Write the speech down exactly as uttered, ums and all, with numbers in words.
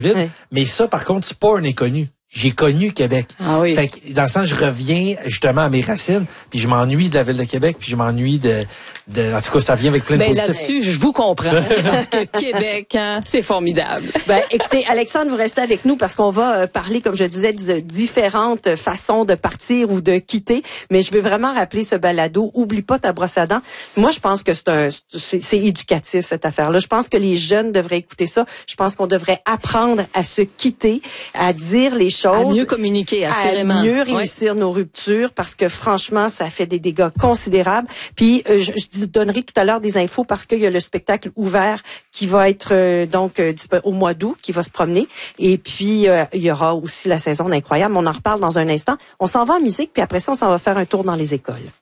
Ouais. Mais ça, par contre, c'est pas un inconnu. J'ai connu Québec. Ah oui. Fait que, dans le sens, je reviens justement à mes racines, puis je m'ennuie de la ville de Québec, puis je m'ennuie de, de, en tout cas, ça vient avec plein de ben, positifs. là-dessus, je vous comprends, parce que Québec, hein, c'est formidable. Ben, écoutez, Alexandre, vous restez avec nous parce qu'on va euh, parler, comme je disais, de différentes façons de partir ou de quitter. Mais je veux vraiment rappeler ce balado. Oublie pas ta brosse à dents. Moi, je pense que c'est un, c'est, c'est éducatif, cette affaire-là. Je pense que les jeunes devraient écouter ça. Je pense qu'on devrait apprendre à se quitter, à dire les choses. À mieux communiquer, assurément. À mieux réussir ouais. nos ruptures parce que franchement, ça fait des dégâts considérables. Puis, euh, je, je donnerai tout à l'heure des infos parce qu'il y a le spectacle ouvert qui va être euh, donc euh, au mois d'août, qui va se promener. Et puis, euh, il y aura aussi la saison d'Incroyable. On en reparle dans un instant. On s'en va en musique, puis après ça, on s'en va faire un tour dans les écoles.